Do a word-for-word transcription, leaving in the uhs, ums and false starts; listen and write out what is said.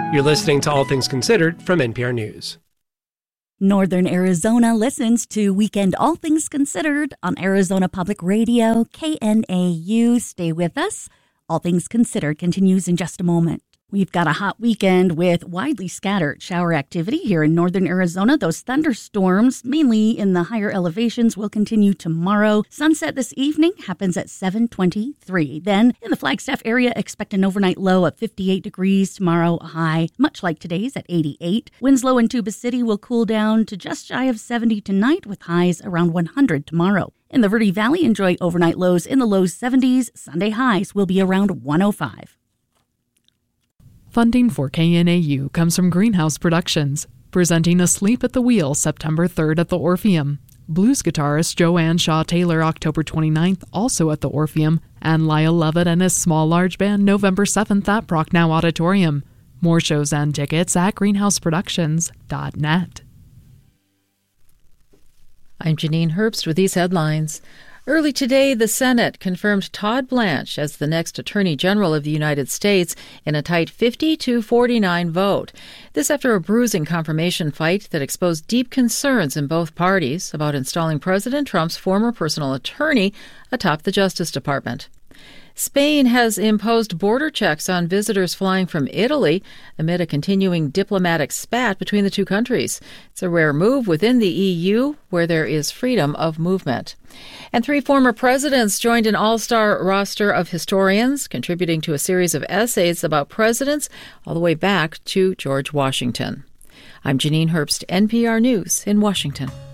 You're listening to All Things Considered from N P R News. Northern Arizona listens to Weekend All Things Considered on Arizona Public Radio, K N A U. Stay with us. All Things Considered continues in just a moment. We've got a hot weekend with widely scattered shower activity here in northern Arizona. Those thunderstorms, mainly in the higher elevations, will continue tomorrow. Sunset this evening happens at seven twenty-three. Then, in the Flagstaff area, expect an overnight low of fifty-eight degrees. Tomorrow, a high, much like today's, at eighty-eight. Winslow and Tuba City will cool down to just shy of seventy tonight, with highs around one hundred tomorrow. In the Verde Valley, enjoy overnight lows in the low seventies. Sunday highs will be around one oh five. Funding for K N A U comes from Greenhouse Productions, presenting Asleep at the Wheel September third at the Orpheum. Blues guitarist Joanne Shaw Taylor October twenty-ninth, also at the Orpheum, and Lyle Lovett and his Small Large Band November seventh at Prochnow Auditorium. More shows and tickets at greenhouse productions dot net. I'm Janine Herbst with these headlines. Early today, the Senate confirmed Todd Blanche as the next Attorney General of the United States in a tight fifty to forty-nine vote. This after a bruising confirmation fight that exposed deep concerns in both parties about installing President Trump's former personal attorney atop the Justice Department. Spain has imposed border checks on visitors flying from Italy amid a continuing diplomatic spat between the two countries. It's a rare move within the E U, where there is freedom of movement. And three former presidents joined an all-star roster of historians, contributing to a series of essays about presidents all the way back to George Washington. I'm Janine Herbst, N P R News in Washington.